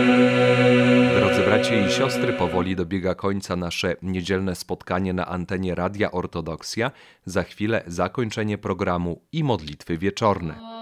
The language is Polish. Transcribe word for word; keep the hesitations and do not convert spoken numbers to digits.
Drodzy bracia i siostry, powoli dobiega końca nasze niedzielne spotkanie na antenie Radia Ortodoksja. Za chwilę zakończenie programu i modlitwy wieczorne.